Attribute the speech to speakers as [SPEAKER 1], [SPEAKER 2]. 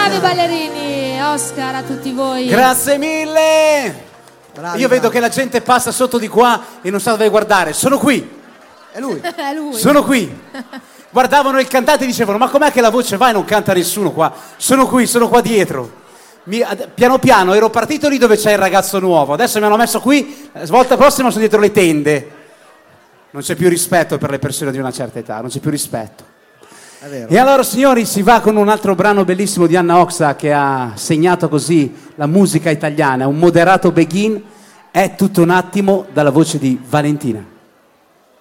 [SPEAKER 1] Bravi ballerini, Oscar a tutti voi.
[SPEAKER 2] Grazie mille.
[SPEAKER 3] Bravi,
[SPEAKER 2] Io vedo
[SPEAKER 3] bravi.
[SPEAKER 2] che la gente passa sotto di qua e non sa dove guardare. Sono qui.
[SPEAKER 3] È lui.
[SPEAKER 1] È lui.
[SPEAKER 2] Sono qui. Guardavano il cantante e dicevano: ma com'è che la voce va e non canta nessuno qua? Sono qui, sono qua dietro. Piano piano ero partito lì dove c'è il ragazzo nuovo. Adesso mi hanno messo qui. La volta prossima sono dietro le tende. Non c'è più rispetto per le persone di una certa età. Non c'è più rispetto.
[SPEAKER 3] È vero.
[SPEAKER 2] E allora, signori, si va con un altro brano bellissimo di Anna Oxa, che ha segnato così la musica italiana. Un moderato begin, È tutto un attimo, dalla voce di Valentina.